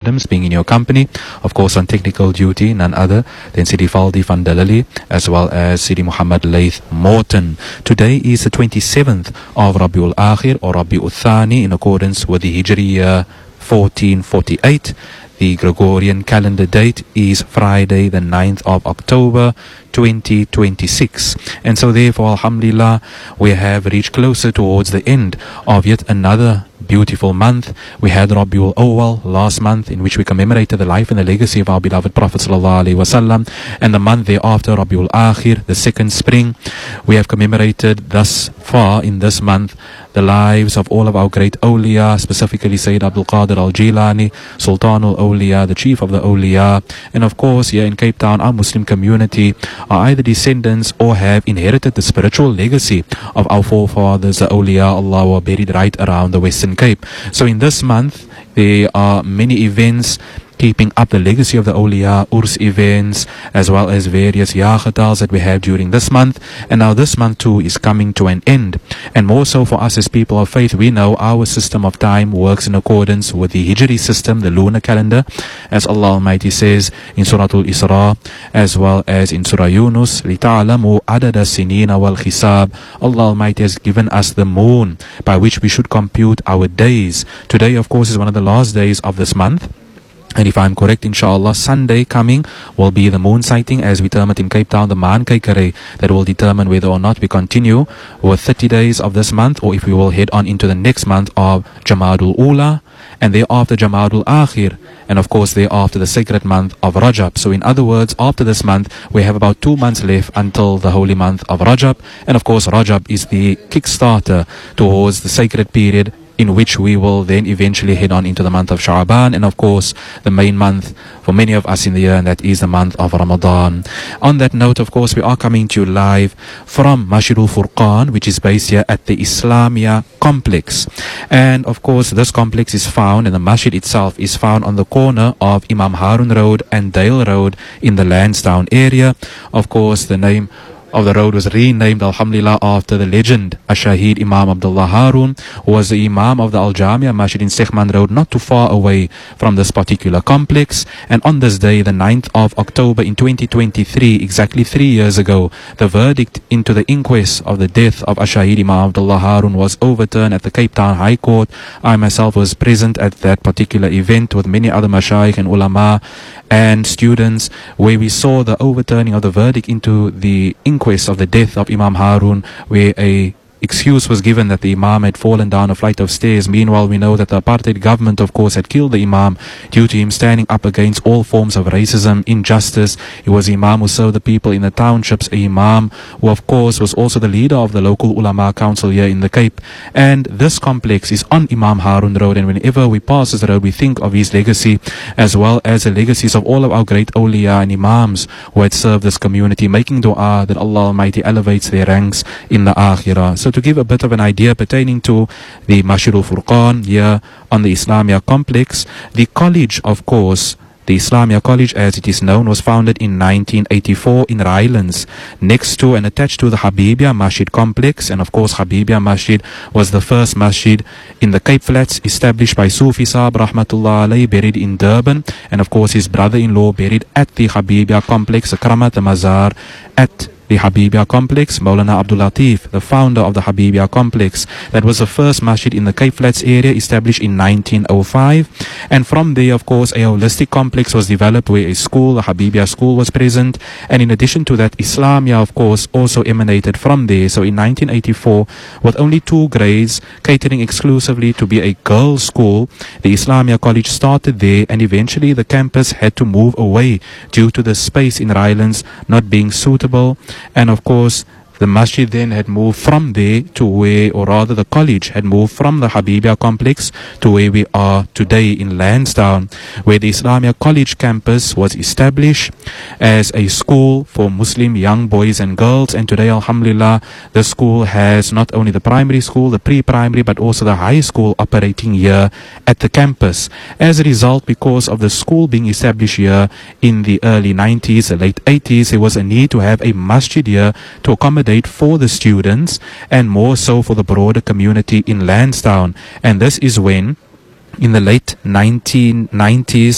Adams being in your company. Of course, on technical duty, none other than Sidi Faldi van Dalali, as well as Sidi Muhammad Laith Morton. Today is the 27th of Rabiul Akhir or Rabiul Thani in accordance with the Hijri year 1448. The Gregorian calendar date is Friday, the 9th of October, 2026. And so therefore, alhamdulillah, we have reached closer towards the end of yet another beautiful month. We had Rabiul Awwal last month, in which we commemorated the life and the legacy of our beloved Prophet sallallahu alaihi wasallam, and the month thereafter, Rabiul Akhir, the second spring. We have commemorated thus far in this month the lives of all of our great awliya, specifically Sayyid Abdul Qadir al-Jilani, Sultan al-Awliya, the chief of the awliya. And of course, here in Cape Town, our Muslim community are either descendants or have inherited the spiritual legacy of our forefathers, the awliya Allah, who are buried right around the Western Cape. So in this month, there are many events keeping up the legacy of the awliya, urs events, as well as various yaghatals that we have during this month. And now this month too is coming to an end. And more so for us as people of faith, we know our system of time works in accordance with the Hijri system, the lunar calendar, as Allah Almighty says in Surah Al-Isra, as well as in Surah Yunus, لِتَعْلَمُوا عَدَدَ السِّنِينَ وَالْحِسَابِ. Allah Almighty has given us the moon by which we should compute our days. Today, of course, is one of the last days of this month. And if I'm correct, inshallah, Sunday coming will be the moon sighting, as we term it in Cape Town, the Maan Kaikare, that will determine whether or not we continue with 30 days of this month, or if we will head on into the next month of Jamadul Ula, and thereafter Jamadul Akhir, and of course thereafter the sacred month of Rajab. So in other words, after this month, we have about 2 months left until the holy month of Rajab. And of course, Rajab is the kickstarter towards the sacred period in which we will then eventually head on into the month of Sha'ban, and of course the main month for many of us in the year, and that is the month of Ramadan. On that note, of course, we are coming to you live from Masjidul Furqan, which is based here at the Islamia complex. And of course, this complex is found, and the masjid itself is found on the corner of Imam Harun Road and Dale Road in the Lansdowne area. Of course, the name of the road was renamed, alhamdulillah, after the legend Shaheed Imam Abdullah Harun, who was the Imam of the Al-Jamia Masjid in Sekhman Road, not too far away from this particular complex. And on this day, the 9th of October in 2023, exactly 3 years ago, the verdict into the inquest of the death of Shaheed Imam Abdullah Harun was overturned at the Cape Town High Court. I myself was present at that particular event with many other mashayikh and ulama and students, where we saw the overturning of the verdict into the inquest of the death of Imam Harun, where a excuse was given that the Imam had fallen down a flight of stairs. Meanwhile, we know that the apartheid government, of course, had killed the Imam due to him standing up against all forms of racism, injustice. He was Imam who served the people in the townships, a Imam who, of course, was also the leader of the local Ulama Council here in the Cape. And this complex is on Imam Harun Road, and whenever we pass this road, we think of his legacy, as well as the legacies of all of our great awliya and Imams who had served this community, making dua that Allah Almighty elevates their ranks in the Akhirah. So to give a bit of an idea pertaining to the Masjidul Furqan here on the Islamia complex, the college, of course, the Islamia College, as it is known, was founded in 1984 in Rylands, next to and attached to the Habibia Masjid complex. And of course, Habibia Masjid was the first masjid in the Cape Flats, established by Sufi Saab Rahmatullah Alayhi, buried in Durban, and of course his brother-in-law buried at the Habibia complex, Akramat Mazar at the Habibia complex, Maulana Abdul Latif, the founder of the Habibia complex. That was the first masjid in the Cape Flats area, established in 1905. And from there, of course, a holistic complex was developed where a school, the Habibia school, was present. And in addition to that, Islamia, of course, also emanated from there. So in 1984, with only 2 grades, catering exclusively to be a girls' school, the Islamia College started there, and eventually the campus had to move away due to the space in Rylands not being suitable. And of course, the masjid then had moved from there to where, or rather the college had moved from the Habibia complex to where we are today in Lansdowne, where the Islamia College campus was established as a school for Muslim young boys and girls. And today, alhamdulillah, the school has not only the primary school, the pre-primary, but also the high school operating here at the campus. As a result, because of the school being established here in the early 90s, the late 80s, there was a need to have a masjid here to accommodate for the students and more so for the broader community in Lansdowne. And this is when, in the late 1990s,